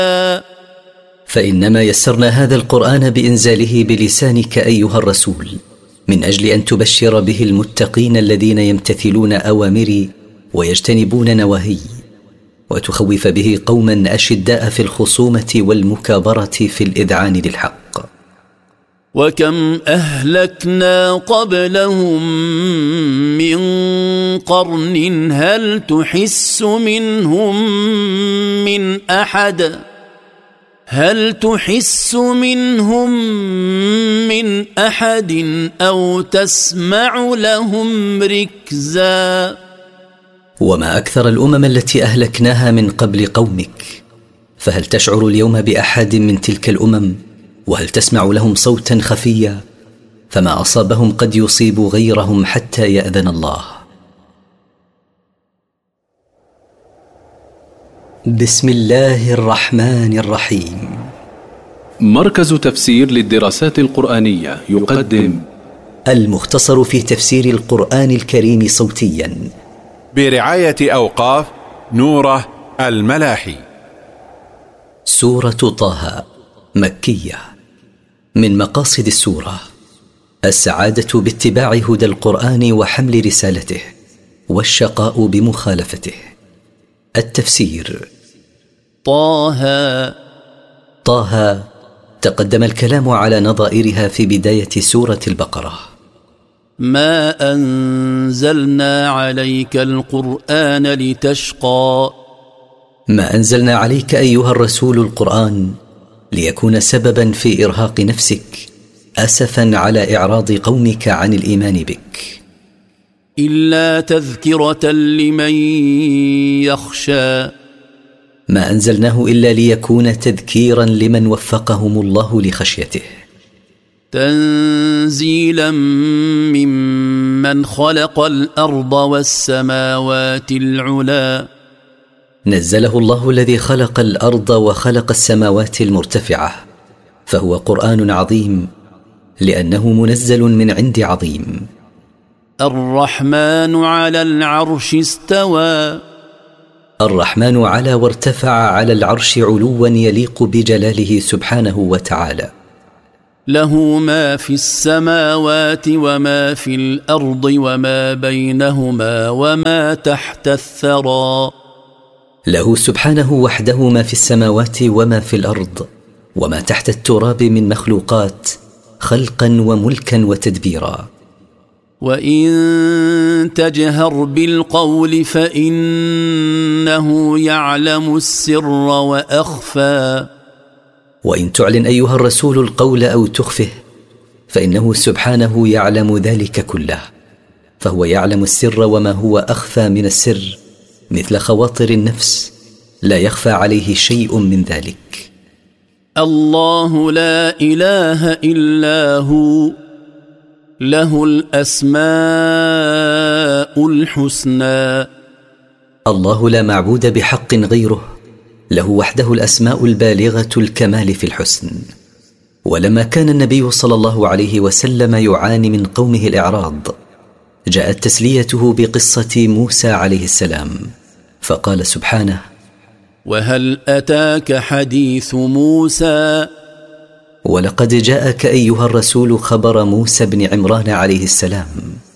فإنما يسرنا هذا القرآن بإنزاله بلسانك أيها الرسول من أجل أن تبشر به المتقين الذين يمتثلون أوامري ويجتنبون نواهي، وتخوف به قوما أشداء في الخصومة والمكابرة في الإذعان للحق. وكم أهلكنا قبلهم من قرن هل تحس منهم من أحد أو تسمع لهم ركزا. وما أكثر الأمم التي أهلكناها من قبل قومك، فهل تشعر اليوم بأحد من تلك الأمم؟ وهل تسمع لهم صوتا خفيا؟ فما أصابهم قد يصيب غيرهم حتى يأذن الله. بسم الله الرحمن الرحيم. مركز تفسير للدراسات القرآنية يقدم المختصر في تفسير القرآن الكريم صوتيا برعاية أوقاف نوره الملاحي. سورة طه مكية. من مقاصد السورة السعادة باتباع هدى القرآن وحمل رسالته، والشقاء بمخالفته. التفسير. طه تقدم الكلام على نظائرها في بداية سورة البقرة. ما أنزلنا عليك القرآن لتشقى. ما أنزلنا عليك أيها الرسول القرآن ليكون سببا في إرهاق نفسك، أسفا على إعراض قومك عن الإيمان بك. إلا تذكرة لمن يخشى. ما أنزلناه إلا ليكون تذكيرا لمن وفقهم الله لخشيته. تنزيلا ممن خلق الأرض والسماوات العلا. نزله الله الذي خلق الأرض وخلق السماوات المرتفعة، فهو قرآن عظيم لأنه منزل من عند عظيم. الرحمن على العرش استوى. الرحمن على وارتفع على العرش علوا يليق بجلاله سبحانه وتعالى. له ما في السماوات وما في الأرض وما بينهما وما تحت الثرى. له سبحانه وحده ما في السماوات وما في الأرض وما تحت التراب من مخلوقات، خلقا وملكا وتدبيرا. وإن تجهر بالقول فإنه يعلم السر وأخفى. وإن تعلن أيها الرسول القول أو تخفه فإنه سبحانه يعلم ذلك كله، فهو يعلم السر وما هو أخفى من السر، مثل خواطر النفس لا يخفى عليه شيء من ذلك. الله لا إله إلا هو له الأسماء الحسنى. الله لا معبود بحق غيره، له وحده الأسماء البالغة الكمال في الحسن. ولما كان النبي صلى الله عليه وسلم يعاني من قومه الإعراض، جاءت تسليته بقصة موسى عليه السلام، فقال سبحانه: وهل أتاك حديث موسى؟ ولقد جاءك أيها الرسول خبر موسى بن عمران عليه السلام.